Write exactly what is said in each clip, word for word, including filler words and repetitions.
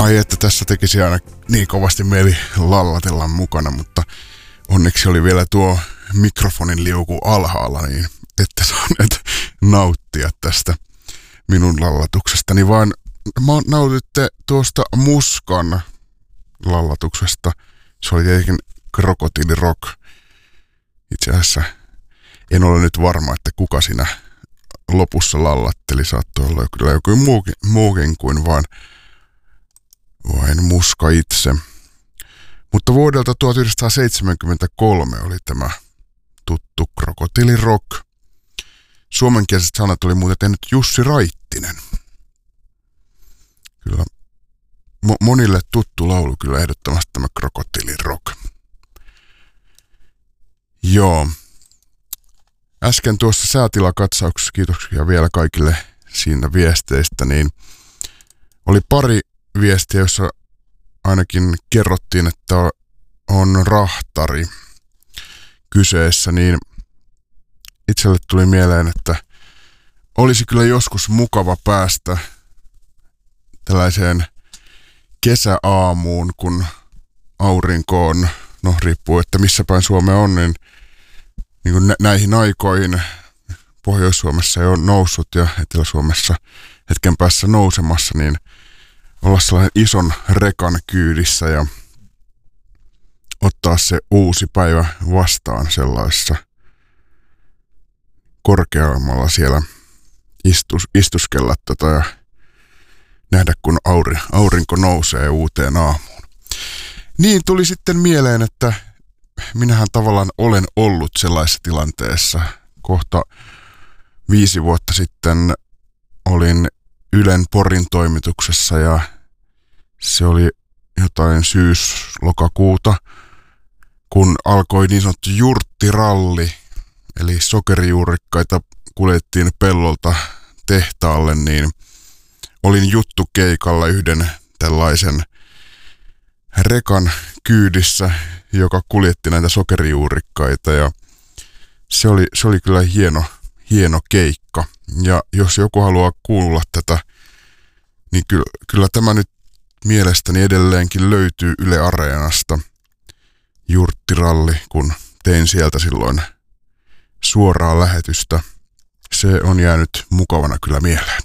Ai että tässä tekisi aina niin kovasti mieli lallatella mukana, mutta onneksi oli vielä tuo mikrofonin liuku alhaalla, niin ette saaneet nauttia tästä minun lallatuksestani, vaan nautitte tuosta Muskan lallatuksesta. Se oli tietenkin Krokotiili Rock. Itse asiassa en ole nyt varma, että kuka siinä lopussa lallatteli. Saattoi olla kyllä joku muukin, muukin kuin vaan, vain Muska itse. Mutta vuodelta tuhatyhdeksänsataaseitsemänkymmentäkolme oli tämä tuttu Krokotiili Rock. Suomenkieliset sanat oli muuten tehnyt Jussi Raittinen. Kyllä mo- monille tuttu laulu kyllä ehdottomasti tämä Krokotiili Rock. Joo. Äsken tuossa säätilakatsauksessa, kiitoksia vielä kaikille siinä viesteistä, niin oli pari viestiä, jossa ainakin kerrottiin, että on rahtari kyseessä, niin itselle tuli mieleen, että olisi kyllä joskus mukava päästä tällaiseen kesäaamuun, kun aurinko on, no riippuu, että missä päin Suomea on, niin, niin kuin nä- näihin aikoihin Pohjois-Suomessa ei ole noussut ja Etelä-Suomessa hetken päässä nousemassa, niin olla sellainen ison rekan kyydissä ja ottaa se uusi päivä vastaan sellaisessa korkeammalla siellä istus, istuskella tota ja nähdä, kun auri, aurinko nousee uuteen aamuun. Niin tuli sitten mieleen, että minähän tavallaan olen ollut sellaisessa tilanteessa. Kohta viisi vuotta sitten olin Ylen Porin toimituksessa ja se oli jotain syys-lokakuuta, kun alkoi niin sanottu jurttiralli, eli sokerijuurikkaita kuljettiin pellolta tehtaalle, niin olin juttukeikalla yhden tällaisen rekan kyydissä, joka kuljetti näitä sokerijuurikkaita ja se oli, se oli kyllä hieno, hieno keikka. Ja jos joku haluaa kuulla tätä, niin kyllä, kyllä tämä nyt mielestäni edelleenkin löytyy Yle Areenasta jurttiralli, kun tein sieltä silloin suoraa lähetystä. Se on jäänyt mukavana kyllä mieleen.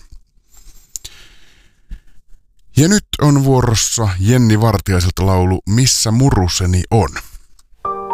Ja nyt on vuorossa Jenni Vartiaiselta laulu Missä muruseni on.